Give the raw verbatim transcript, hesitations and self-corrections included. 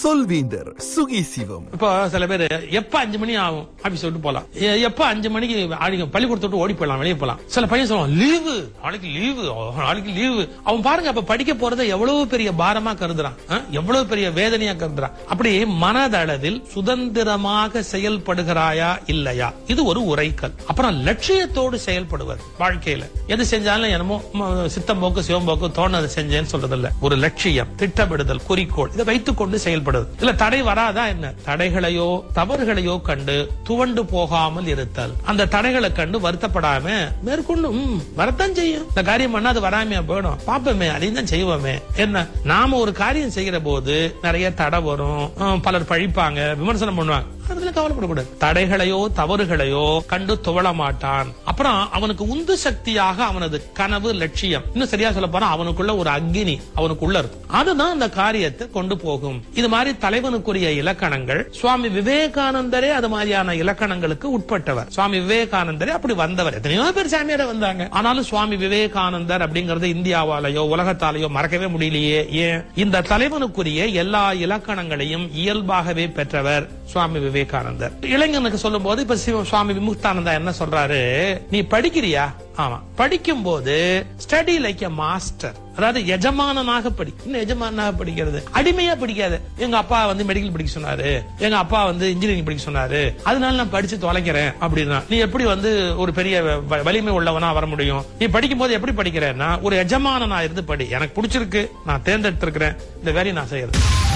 சொல்வேந்தர் சுகி சிவம். இப்போ சில பேர் எப்ப அஞ்சு மணி ஆகும் ஆபீஸ் விட்டு போலாம், எப்ப அஞ்சு மணிக்கு பள்ளிக்கூடத்தை விட்டு ஓடி போயிடலாம், வெளியே போலாம். சில பையன் சொல்லுவான் லீவு, நாளைக்கு லீவு, நாளைக்கு லீவு. அவன் பாருங்க அப்ப படிக்க போறதை எவ்வளவு பெரிய பாரமா கருதுறான், எவ்வளவு பெரிய வேதனையா கருதுறான். அப்படி மனதளவில் சுதந்திரமாக செயல்படுகிறாயா இல்லையா, இது ஒரு உரைக்கல். அப்புறம் லட்சியத்தோடு செயல்படுவது. வாழ்க்கையில எது செஞ்சாலும் என்னமோ சித்தம்போக்கு சிவம்போக்கு தோணதை செஞ்சேன்னு சொல்றது இல்ல. ஒரு லட்சியம், திட்டமிடுதல், குறிக்கோள், இதை வைத்துக் கொண்டு செயல்படுவது. இல்ல தடை வராதா என்ன? தடைகளையோ தவறுகளையோ கண்டு துவண்டு போகாமல் இருத்தல். அந்த தடைகளை கண்டு வருத்தப்படாம மேற்கொண்டு வரத்தான் செய்யும். இந்த காரியம் பண்ணா அது வராமையா போயிடும், பாப்பமே அதையும் தான் செய்வோமே. என்ன நாம ஒரு காரியம் செய்யற போது நிறைய தடை வரும், பலர் பழிப்பாங்க, விமர்சனம் பண்ணுவாங்க. அதுல கவலைப்படக்கூடாது. தடைகளையோ தவறுகளையோ கண்டு துவள மாட்டான். அப்புறம் அவனுக்கு உந்து சக்தியாக அவனது கனவு, லட்சியம், இன்னும் சரியா சொல்ல போனா அவனுக்குள்ள ஒரு அக்னி அவனுக்குள்ள இருக்கும். அதுதான் அந்த காரியத்தை கொண்டு போகும். இது மாதிரி தலைவனுக்குரிய இலக்கணங்கள். சுவாமி விவேகானந்தரே அது மாதிரியான இலக்கணங்களுக்கு உட்பட்டவர். சுவாமி விவேகானந்தரே அப்படி வந்தவர். எத்தனையோ பேர் சாமியார வந்தாங்க. ஆனாலும் சுவாமி விவேகானந்தர் அப்படிங்கறது இந்தியாவாலேயோ உலகத்தாலேயோ மறக்கவே முடியலையே. ஏன்? இந்த தலைவனுக்குரிய எல்லா இலக்கணங்களையும் இயல்பாகவே பெற்றவர் சுவாமி விவேகானந்தர். இளைஞனுக்கு சொல்லும் போது இப்ப சுவாமி விமுக்தானந்தா என்ன சொல்றாரு, நீ படிக்கிறியா? ஆமா. படிக்கும் போது ஸ்டடி லைக் எ மாஸ்டர், அதாவது எஜமானனாக படி. இன்னும் எஜமானாக படிக்கிறது, அடிமையா படிக்காது. எங்க அப்பா வந்து மெடிக்கல் படிக்க சொன்னாரு, எங்க அப்பா வந்து இன்ஜினியரிங் படிக்க சொன்னாரு, அதனால நான் படிச்சு தொலைக்கிறேன் அப்படின்னா நீ எப்படி வந்து ஒரு பெரிய வலிமை உள்ளவனா வர முடியும்? நீ படிக்கும் போது எப்படி படிக்கிறேன்னா ஒரு எஜமானனா இருந்து படி. எனக்கு பிடிச்சிருக்கு, நான் தேர்ந்தெடுத்திருக்கிறேன், இந்த வேலையை நான் செய்யறது.